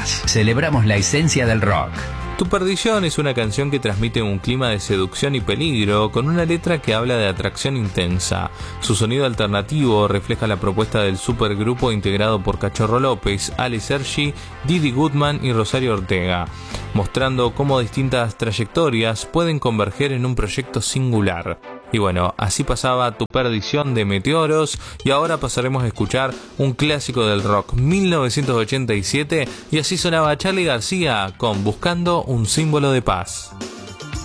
paz. Celebramos la esencia del rock. Tu perdición es una canción que transmite un clima de seducción y peligro, con una letra que habla de atracción intensa. Su sonido alternativo refleja la propuesta del supergrupo integrado por Cachorro López, Ale Sergi, Didi Goodman y Rosario Ortega, mostrando cómo distintas trayectorias pueden converger en un proyecto singular. Y bueno, así pasaba Tu perdición de Meteoros, y ahora pasaremos a escuchar un clásico del rock, 1987, y así sonaba Charly García con Buscando un símbolo de paz.